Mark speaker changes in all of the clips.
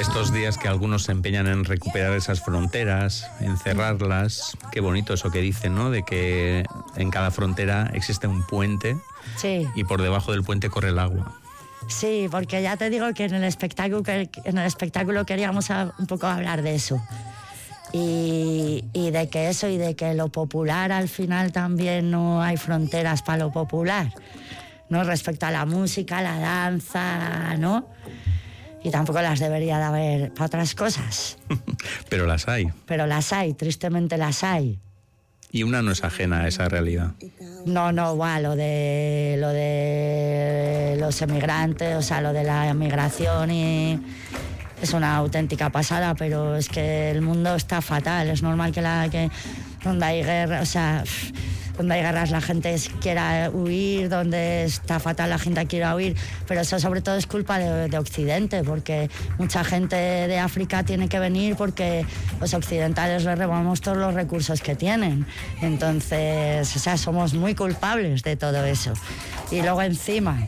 Speaker 1: estos días que algunos se empeñan en recuperar esas fronteras, en cerrarlas. Qué bonito eso que dicen, ¿no? De que en cada frontera existe un puente,
Speaker 2: Sí.
Speaker 1: Y por debajo del puente corre el agua.
Speaker 2: Sí, porque ya te digo que en el espectáculo queríamos un poco hablar de eso. Y de que eso, y de que lo popular al final también no hay fronteras para lo popular, ¿no? Respecto a la música, la danza, ¿no? Y tampoco las debería de haber para otras cosas.
Speaker 1: Pero las hay.
Speaker 2: Pero las hay, tristemente las hay.
Speaker 1: Y una no es ajena a esa realidad.
Speaker 2: No, igual, lo de los emigrantes, o sea, lo de la emigración y es una auténtica pasada, pero es que el mundo está fatal. Es normal que donde hay guerra, o sea, donde hay guerras la gente quiera huir, donde está fatal la gente quiera huir, pero eso sobre todo es culpa de Occidente, porque mucha gente de África tiene que venir porque los occidentales les robamos todos los recursos que tienen. Entonces, o sea, somos muy culpables de todo eso. Y luego encima,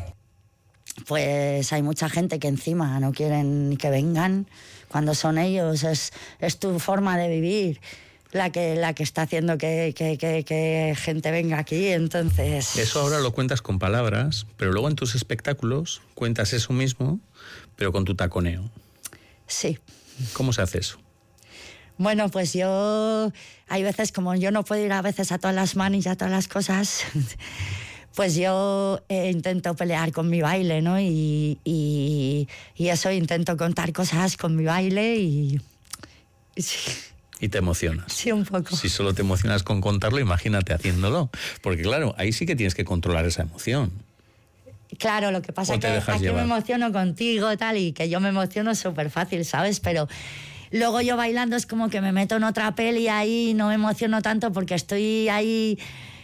Speaker 2: pues hay mucha gente que encima no quieren ni que vengan cuando son ellos, es tu forma de vivir la que está haciendo que gente venga aquí, entonces...
Speaker 1: Eso ahora lo cuentas con palabras, pero luego en tus espectáculos cuentas eso mismo, pero con tu taconeo.
Speaker 2: Sí.
Speaker 1: ¿Cómo se hace eso?
Speaker 2: Bueno, pues yo... Hay veces, como yo no puedo ir a veces a todas las manis y a todas las cosas... Pues yo intento pelear con mi baile, ¿no? Y eso, intento contar cosas con mi baile y sí.
Speaker 1: Y te emocionas.
Speaker 2: Sí, un poco.
Speaker 1: Si solo te emocionas con contarlo, imagínate haciéndolo. Porque claro, ahí sí que tienes que controlar esa emoción.
Speaker 2: Claro, lo que pasa es que aquí llevar. Me emociono contigo, tal, y que yo me emociono súper fácil, ¿sabes? Pero luego yo bailando es como que me meto en otra peli ahí, no me emociono tanto porque estoy ahí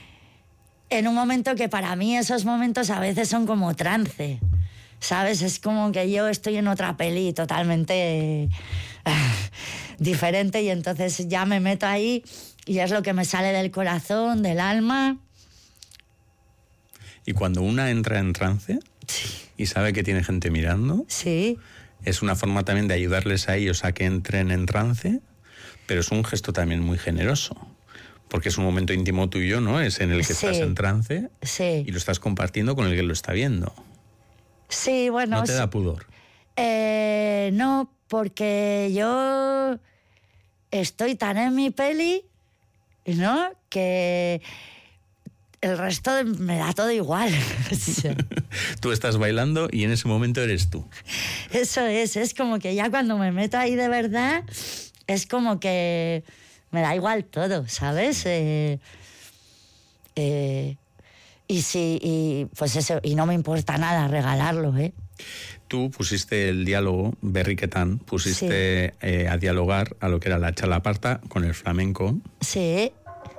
Speaker 2: en un momento que para mí esos momentos a veces son como trance, ¿sabes? Es como que yo estoy en otra peli totalmente diferente y entonces ya me meto ahí y es lo que me sale del corazón, del alma.
Speaker 1: Y cuando una entra en trance y sabe que tiene gente mirando,
Speaker 2: sí,
Speaker 1: es una forma también de ayudarles a ellos a que entren en trance, pero es un gesto también muy generoso. Porque es un momento íntimo tuyo, ¿no? Es en el que estás en trance y lo estás compartiendo con el que lo está viendo.
Speaker 2: Sí, bueno...
Speaker 1: ¿No te da pudor?
Speaker 2: No, porque yo estoy tan en mi peli, ¿no? Que el resto me da todo igual.
Speaker 1: Tú estás bailando y en ese momento eres tú.
Speaker 2: Eso es como que ya cuando me meto ahí de verdad, es como que... Me da igual todo, ¿sabes? Pues eso, y no me importa nada regalarlo, ¿eh?
Speaker 1: Tú pusiste el diálogo, berriquetán, pusiste a dialogar a lo que era la txalaparta con el flamenco.
Speaker 2: Sí.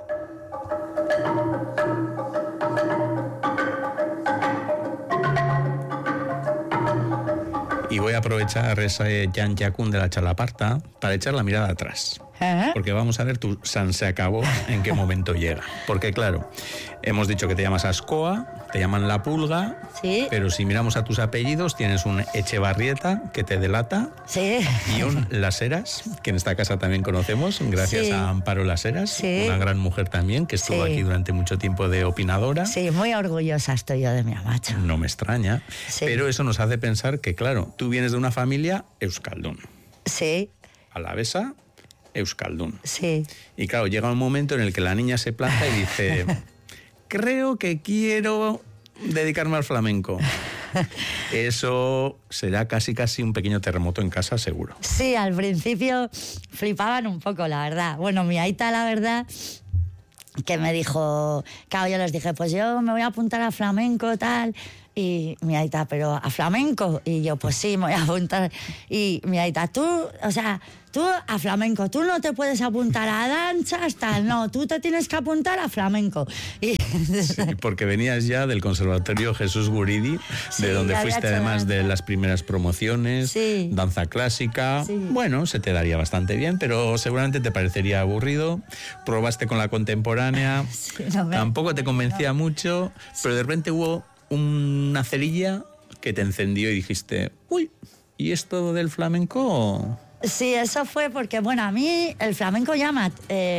Speaker 1: Y voy a aprovechar ese Jan Jacún de la txalaparta para echar la mirada atrás. Porque vamos a ver tu San se acabó en qué momento llega. Porque claro, hemos dicho que te llamas Ascoa, te llaman La Pulga,
Speaker 2: sí.
Speaker 1: Pero si miramos a tus apellidos, tienes un Echevarrieta, que te delata,
Speaker 2: sí.
Speaker 1: Y un Las Heras, que en esta casa también conocemos, gracias a Amparo Las Heras,
Speaker 2: sí.
Speaker 1: Una gran mujer también, que estuvo aquí durante mucho tiempo de opinadora.
Speaker 2: Sí, muy orgullosa estoy yo de mi amacho.
Speaker 1: No me extraña, pero eso nos hace pensar que, claro, tú vienes de una familia euskaldun.
Speaker 2: Sí.
Speaker 1: Alavesa, euskaldun.
Speaker 2: Sí.
Speaker 1: Y claro, llega un momento en el que la niña se planta y dice, creo que quiero dedicarme al flamenco. Eso será casi un pequeño terremoto en casa, seguro.
Speaker 2: Sí, al principio flipaban un poco, la verdad. Bueno, mi aita, la verdad, que me dijo, claro, yo les dije, pues yo me voy a apuntar a flamenco, tal... Y mi aita, ¿pero a flamenco? Y yo, pues sí, me voy a apuntar. Y mi aita, tú a flamenco, tú no te puedes apuntar a danzas, tal, no, tú te tienes que apuntar a flamenco. Y...
Speaker 1: Sí, porque venías ya del Conservatorio Jesús Guridi, de donde fuiste además de las primeras promociones, danza clásica. Sí. Bueno, se te daría bastante bien, pero seguramente te parecería aburrido. Probaste con la contemporánea, tampoco te convencía mucho, pero de repente hubo una cerilla que te encendió y dijiste, uy, ¿Y esto del flamenco?
Speaker 2: Sí, eso fue porque, bueno, a mí el flamenco ya me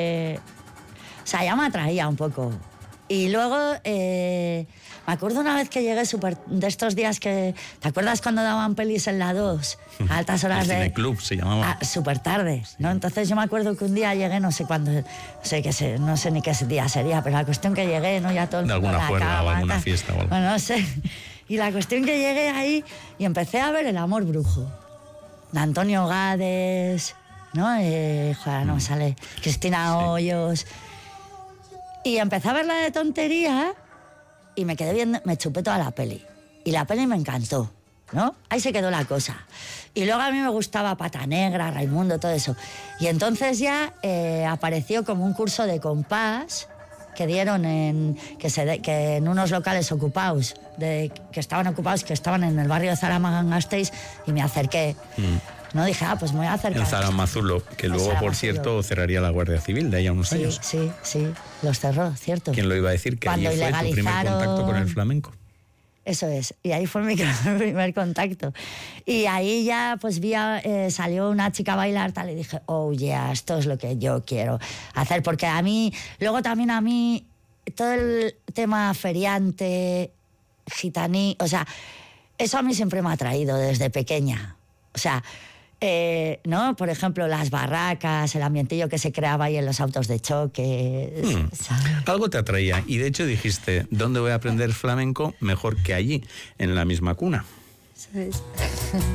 Speaker 2: atraía un poco. Y luego, me acuerdo una vez que llegué de estos días que... ¿Te acuerdas cuando daban pelis en la 2? A altas horas de...
Speaker 1: Cineclub se llamaba.
Speaker 2: Súper tarde, ¿no? Entonces yo me acuerdo que un día llegué, no sé cuándo, no sé ni qué día sería, pero la cuestión que llegué, ¿no? Ya todo el
Speaker 1: de
Speaker 2: mundo
Speaker 1: alguna juerga o alguna fiesta o algo.
Speaker 2: Bueno, no sé. Y la cuestión que llegué ahí y empecé a ver El amor brujo, de Antonio Gades, ¿no? Joder, no sale Cristina Hoyos. Y empecé a verla de tontería y me quedé viendo, me chupé toda la peli. Y la peli me encantó, ¿no? Ahí se quedó la cosa. Y luego a mí me gustaba Pata Negra, Raimundo, todo eso. Y entonces ya apareció como un curso de compás que dieron que en unos locales ocupados, que estaban en el barrio de Zaramaga-Gasteiz, y me acerqué. No dije, pues me voy a acercar.
Speaker 1: En Zaramazulo, que luego, por cierto, cerraría la Guardia Civil de ahí a unos años.
Speaker 2: Sí, los cerró, cierto.
Speaker 1: ¿Quién lo iba a decir? Que ahí fue tu primer contacto con el flamenco.
Speaker 2: Eso es, y ahí fue mi primer contacto. Y ahí ya pues salió una chica a bailar tal, y dije, oh yeah, esto es lo que yo quiero hacer, porque luego también a mí, todo el tema feriante, gitaní, o sea, eso a mí siempre me ha atraído desde pequeña. O sea, ¿no? Por ejemplo, las barracas, el ambientillo que se creaba ahí en los autos de choque.
Speaker 1: Algo te atraía. Y de hecho dijiste, ¿dónde voy a aprender flamenco? Mejor que allí, en la misma cuna.
Speaker 2: ¿Sabes?